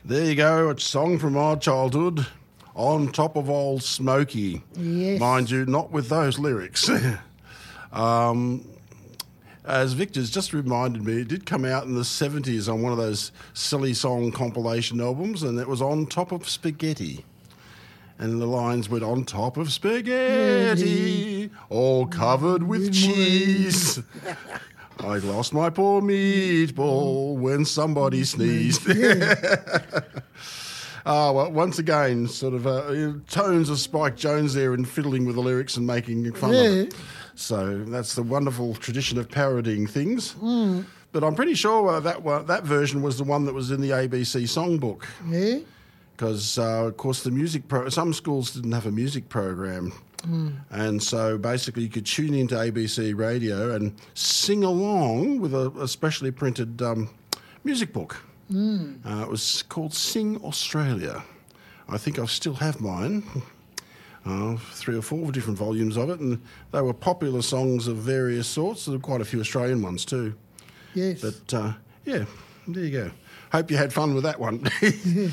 There you go, a song from our childhood, On Top of Old Smoky. Yes. Mind you, not with those lyrics. As Victor's just reminded me, it did come out in the 70s on one of those silly song compilation albums, and it was On Top of Spaghetti. And the lines went, on top of spaghetti, all covered with cheese. I lost my poor meatball when somebody sneezed. Well, once again, sort of tones of Spike Jones there and fiddling with the lyrics and making fun of it. So that's the wonderful tradition of parodying things. Mm. But I'm pretty sure that version was the one that was in the ABC songbook. Yeah. Because, of course, some schools didn't have a music program. Mm. And so basically you could tune into ABC radio and sing along with a specially printed music book. Mm. It was called Sing Australia. I think I still have mine. 3 or 4 different volumes of it, and they were popular songs of various sorts. There were quite a few Australian ones too. Yes. But, yeah, there you go. Hope you had fun with that one.